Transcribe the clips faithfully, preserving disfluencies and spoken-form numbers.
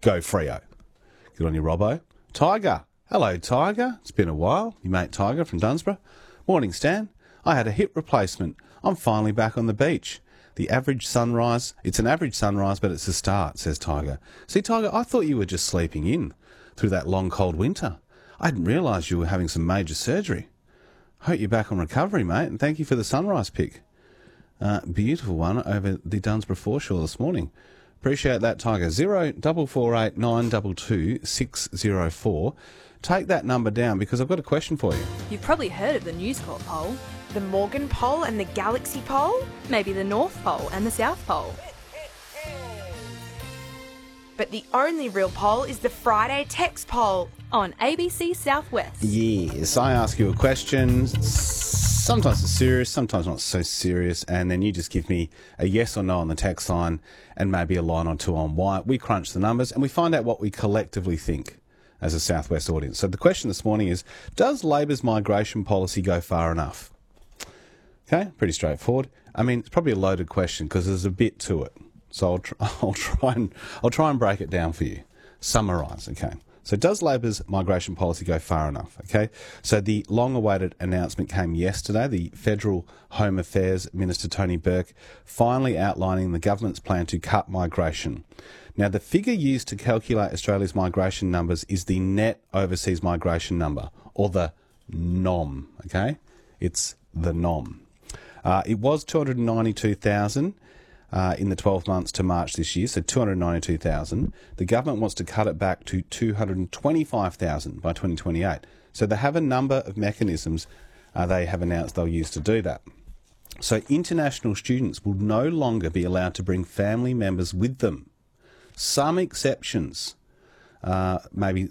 Go Freo. Good on you, Robbo. Tiger. Hello, Tiger. It's been a while. Your mate Tiger from Dunsborough. Morning, Stan. I had a hip replacement. I'm finally back on the beach. The average sunrise, it's an average sunrise, but it's a start, says Tiger. See, Tiger, I thought you were just sleeping in through that long, cold winter. I didn't realise you were having some major surgery. Hope you're back on recovery, mate, and thank you for the sunrise pic. Uh, beautiful one over the Dunsborough foreshore this morning. Appreciate that, Tiger. Zero double four eight nine double two six zero four. Take that number down because I've got a question for you. You've probably heard of the News Corp poll. The Morgan poll and the Galaxy poll? Maybe the North Pole and the South Pole. But the only real poll is the Friday text poll on A B C Southwest. Yes, I ask you a question. Sometimes it's serious, sometimes not so serious, and then you just give me a yes or no on the text line and maybe a line or two on why. We crunch the numbers and we find out what we collectively think as a Southwest audience. So the question this morning is, does Labor's migration policy go far enough? Okay, pretty straightforward. I mean, it's probably a loaded question because there's a bit to it. So I'll, tr- I'll try and I'll try and break it down for you. Summarise, okay. So does Labor's migration policy go far enough? Okay. So the long-awaited announcement came yesterday. The Federal Home Affairs Minister Tony Burke finally outlining the government's plan to cut migration. Now, the figure used to calculate Australia's migration numbers is the net overseas migration number, or the N O M. Okay, it's the N O M. Uh, it was two hundred ninety-two thousand. Uh, in the twelve months to March this year, so two hundred ninety-two thousand. The government wants to cut it back to two hundred twenty-five thousand by twenty twenty-eight. So they have a number of mechanisms uh, they have announced they'll use to do that. So international students will no longer be allowed to bring family members with them. Some exceptions, uh, maybe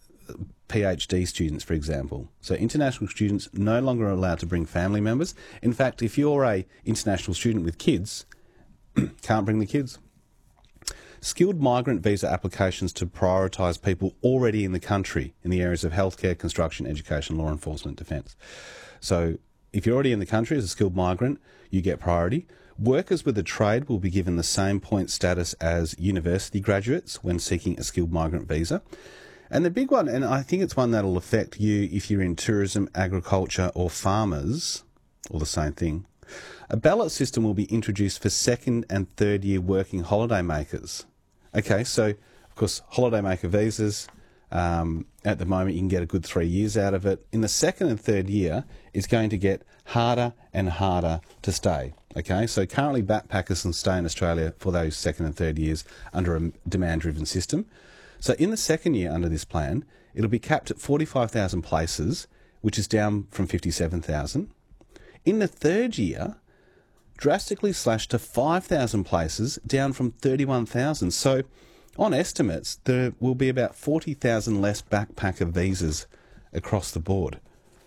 PhD students, for example. So international students no longer allowed to bring family members. In fact, if you're a international student with kids, can't bring the kids. Skilled migrant visa applications to prioritise people already in the country in the areas of healthcare, construction, education, law enforcement, defence. So if you're already in the country as a skilled migrant, you get priority. Workers with a trade will be given the same point status as university graduates when seeking a skilled migrant visa. And the big one, and I think it's one that'll affect you if you're in tourism, agriculture or farmers, or the same thing. A ballot system will be introduced for second and third year working holiday makers. Okay, so of course, holiday maker visas, um, at the moment you can get a good three years out of it. In the second and third year, it's going to get harder and harder to stay. Okay, so currently backpackers can stay in Australia for those second and third years under a demand-driven system. So in the second year under this plan, it'll be capped at forty-five thousand places, which is down from fifty-seven thousand. In the third year, drastically slashed to five thousand places, down from thirty-one thousand. So, on estimates, there will be about forty thousand less backpacker visas across the board.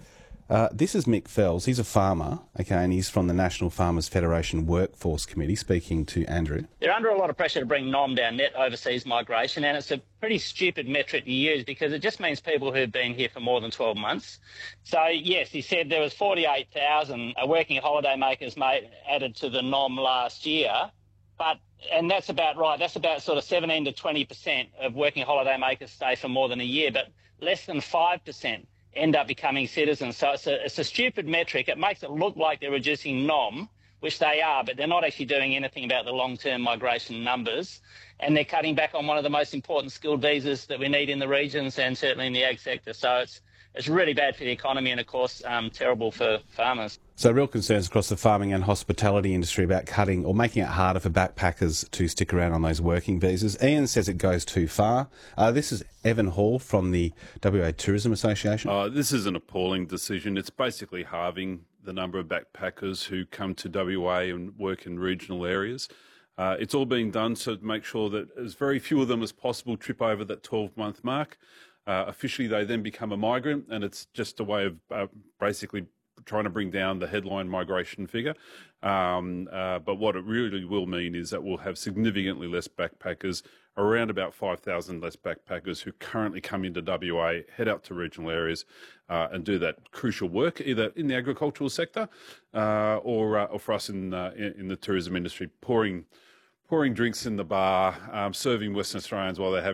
Uh, this is Mick Fells. He's a farmer, okay, and he's from the National Farmers Federation Workforce Committee, speaking to Andrew. They're under a lot of pressure to bring N O M down, net overseas migration, and it's a pretty stupid metric to use because it just means people who've been here for more than twelve months. So, yes, he said there was forty-eight thousand working holiday makers made, added to the N O M last year, but and that's about right. That's about sort of seventeen to twenty percent of working holiday makers stay for more than a year, but less than five percent end up becoming citizens. So it's a, it's a stupid metric. It makes it look like they're reducing N O M, which they are, but they're not actually doing anything about the long-term migration numbers. And they're cutting back on one of the most important skilled visas that we need in the regions and certainly in the ag sector. So it's it's really bad for the economy and, of course, um, terrible for farmers. So real concerns across the farming and hospitality industry about cutting or making it harder for backpackers to stick around on those working visas. Ian says it goes too far. Uh, this is Evan Hall from the W A Tourism Association. Uh, this is an appalling decision. It's basically halving the number of backpackers who come to W A and work in regional areas. Uh, it's all being done to make sure that as very few of them as possible trip over that twelve-month mark. Uh, officially, they then become a migrant, and it's just a way of uh, basically trying to bring down the headline migration figure. Um, uh, but what it really will mean is that we'll have significantly less backpackers, around about five thousand less backpackers who currently come into W A, head out to regional areas uh, and do that crucial work, either in the agricultural sector uh, or, uh, or for us in, uh, in, in the tourism industry, pouring pouring drinks in the bar, um, serving Western Australians while they're having